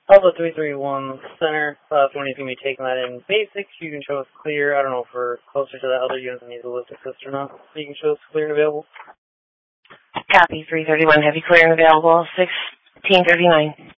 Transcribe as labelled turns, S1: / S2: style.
S1: Alpha 331 Center, when you can be taking that in basic, you can show us clear. I don't know if we're closer to that other unit that needs a lift assist or not. So you can show us clear and available.
S2: Copy, 331 heavy clear and available, 1639.